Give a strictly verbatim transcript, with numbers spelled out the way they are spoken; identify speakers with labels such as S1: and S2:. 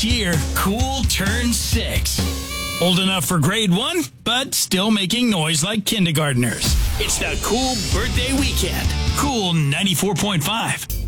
S1: This year, Cool turns six. Old enough for grade one, but still making noise like kindergartners. It's the Cool birthday weekend. Cool ninety-four point five.